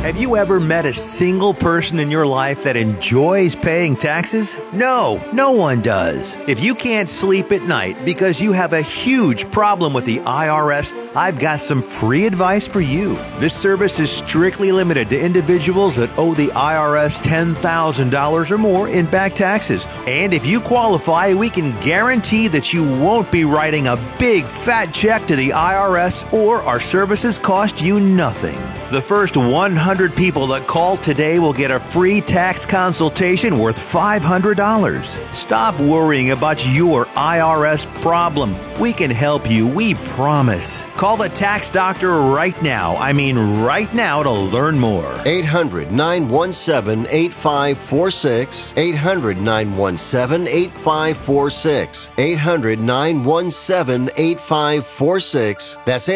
Have you ever met a single person in your life that enjoys paying taxes? No one does. If you can't sleep at night because you have a huge problem with the IRS, I've got some free advice for you. This service is strictly limited to individuals that owe the IRS $10,000 or more in back taxes. And if you qualify, we can guarantee that you won't be writing a big fat check to the IRS, or our services cost you nothing. The first 100 people that call today will get a free tax consultation worth $500. Stop worrying about your IRS problem. We can help you, we promise. Call the tax doctor right now. I mean right now, to learn more. 800-917-8546. 800-917-8546. 800-917-8546. That's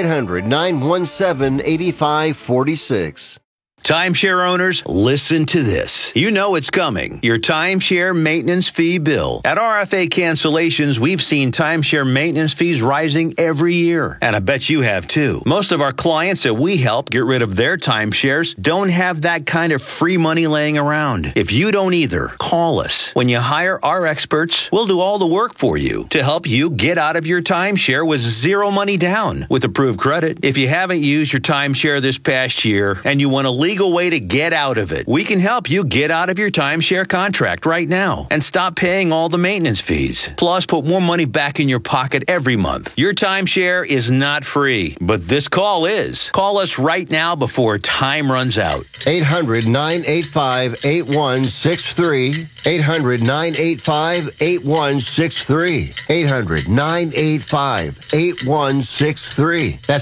800-917-8546. Timeshare owners, listen to this. You know it's coming. Your timeshare maintenance fee bill. At RFA Cancellations, we've seen timeshare maintenance fees rising every year. And I bet you have too. Most of our clients that we help get rid of their timeshares don't have that kind of free money laying around. If you don't either, call us. When you hire our experts, we'll do all the work for you to help you get out of your timeshare with zero money down with approved credit. If you haven't used your timeshare this past year and you want to legal way to get out of it, we can help you get out of your timeshare contract right now and stop paying all the maintenance fees. Plus, put more money back in your pocket every month. Your timeshare is not free, but this call is. Call us right now before time runs out. 800-985-8163. 800-985-8163. 800-985-8163. That's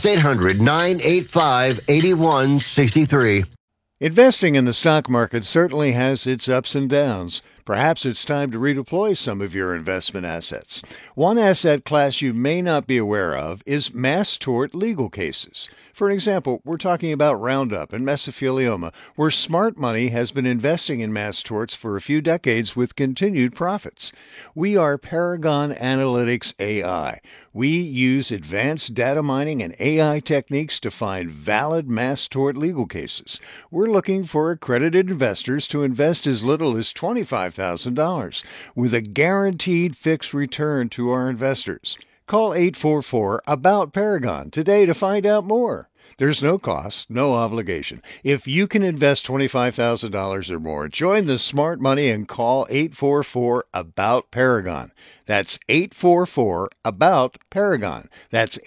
800-985-8163. Investing in the stock market certainly has its ups and downs. Perhaps it's time to redeploy some of your investment assets. One asset class you may not be aware of is mass tort legal cases. For example, we're talking about Roundup and mesothelioma, where smart money has been investing in mass torts for a few decades with continued profits. We are Paragon Analytics AI. We use advanced data mining and AI techniques to find valid mass tort legal cases. We're looking for accredited investors to invest as little as $25,000 with a guaranteed fixed return to our investors. Call 844-ABOUT-PARAGON today to find out more. There's no cost, no obligation. If you can invest $25,000 or more, join the smart money and call 844-ABOUT-PARAGON. That's 844-ABOUT-PARAGON. That's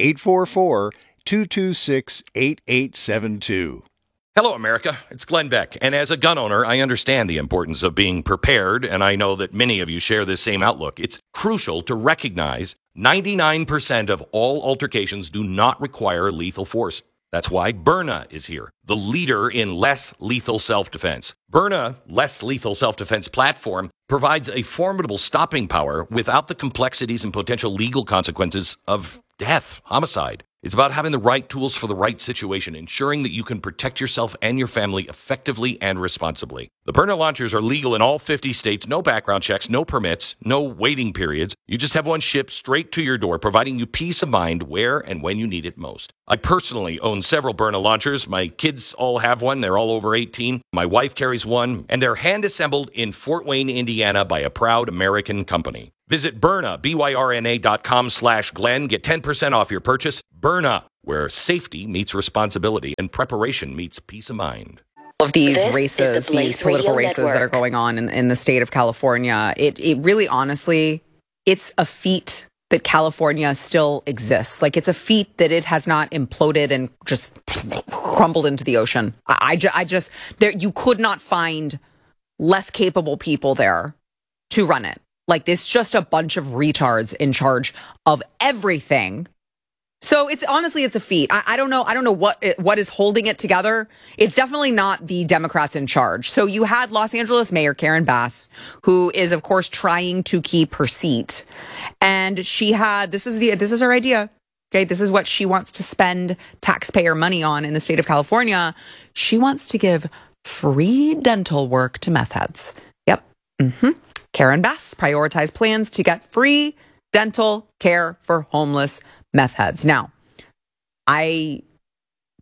844-226-8872. Hello, America. It's Glenn Beck. And as a gun owner, I understand the importance of being prepared, and I know that many of you share this same outlook. It's crucial to recognize 99% of all altercations do not require lethal force. That's why Byrna is here, the leader in less lethal self-defense. Byrna Less Lethal Self-Defense platform provides a formidable stopping power without the complexities and potential legal consequences of death, homicide. It's about having the right tools for the right situation, ensuring that you can protect yourself and your family effectively and responsibly. The Byrna launchers are legal in all 50 states, no background checks, no permits, no waiting periods. You just have one shipped straight to your door, providing you peace of mind where and when you need it most. I personally own several Byrna launchers. My kids all have one. They're all over 18. My wife carries one, and they're hand-assembled in Fort Wayne, Indiana by a proud American company. Visit Byrna, BYRNA.com/Glenn. Get 10% off your purchase. Byrna, where safety meets responsibility and preparation meets peace of mind. Of these races, these political races that are going on in the state of California, it really, honestly, it's a feat that California still exists. Like, it's a feat that it has not imploded and just crumbled into the ocean. I just, you could not find less capable people there to run it. Like, it's just a bunch of retards in charge of everything. So it's a feat. I don't know what is holding it together. It's definitely not the Democrats in charge. So you had Los Angeles Mayor Karen Bass, who is of course trying to keep her seat, and she had this is her idea. Okay, this is what she wants to spend taxpayer money on in the state of California. She wants to give free dental work to meth heads. Yep. Karen Bass prioritized plans to get free dental care for homeless meth heads. Now, I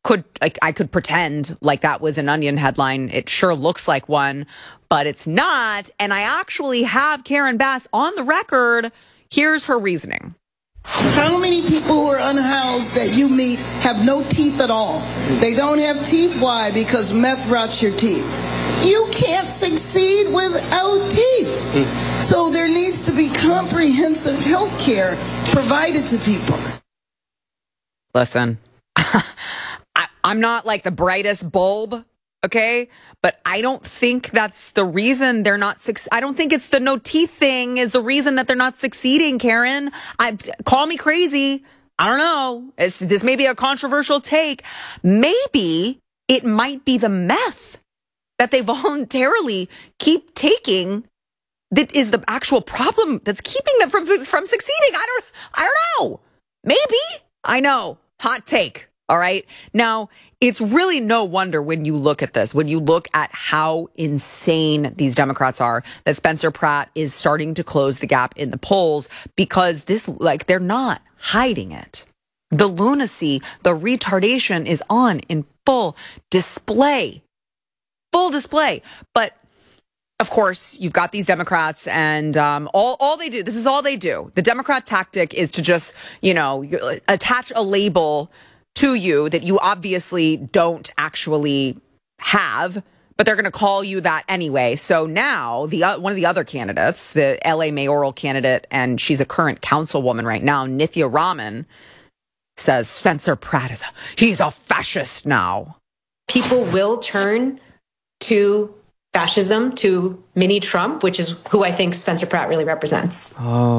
I could pretend like that was an Onion headline. It sure looks like one, but it's not. And I actually have Karen Bass on the record. Here's her reasoning. How many people who are unhoused that you meet have no teeth at all? They don't have teeth. Why? Because meth rots your teeth. You can't succeed without teeth. So there needs to be comprehensive health care provided to people. Listen, I'm not like the brightest bulb, okay? But I don't think that's the reason they're not I don't think it's the no teeth thing is the reason that they're not succeeding, Karen. Call me crazy. I don't know. This may be a controversial take. Maybe it might be the meth that they voluntarily keep taking that is the actual problem that's keeping them from succeeding. I don't know. Maybe. I know. Hot take. All right. Now, it's really no wonder when you look at this, when you look at how insane these Democrats are, that Spencer Pratt is starting to close the gap in the polls because they're not hiding it. The lunacy, the retardation is on in full display. Full display. But of course, you've got these Democrats and all they do, this is all they do. The Democrat tactic is to just, attach a label to you that you obviously don't actually have, but they're going to call you that anyway. So now one of the other candidates, the LA mayoral candidate, and she's a current councilwoman right now, Nithya Raman, says Spencer Pratt he's a fascist now. People will turn to fascism, to mini Trump, which is who I think Spencer Pratt really represents.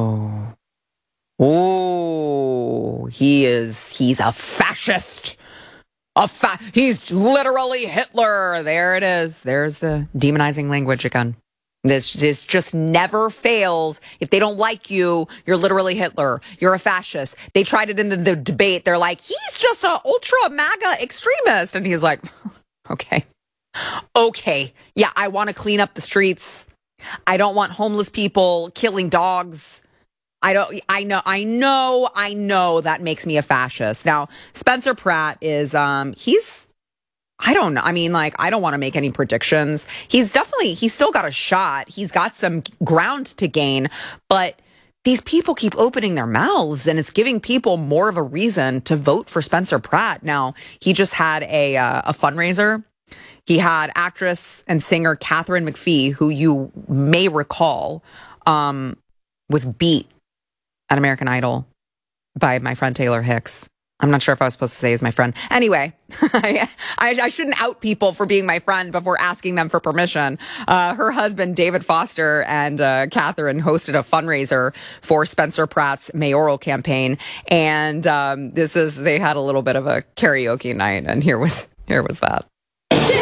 He's a fascist. He's literally Hitler. There it is. There's the demonizing language again. This just never fails. If they don't like you, you're literally Hitler. You're a fascist. They tried it in the debate. They're like, he's just an ultra MAGA extremist. And he's like, okay. Yeah, I want to clean up the streets. I don't want homeless people killing dogs. I know that makes me a fascist. Now, Spencer Pratt is, I don't know. I mean, I don't want to make any predictions. He's still got a shot. He's got some ground to gain, but these people keep opening their mouths and it's giving people more of a reason to vote for Spencer Pratt. Now, he just had a fundraiser. He had actress and singer Katharine McPhee, who you may recall, was beat at American Idol by my friend Taylor Hicks. I'm not sure if I was supposed to say he's my friend. Anyway, I shouldn't out people for being my friend before asking them for permission. Her husband, David Foster, and Catherine hosted a fundraiser for Spencer Pratt's mayoral campaign. And they had a little bit of a karaoke night. And here was that.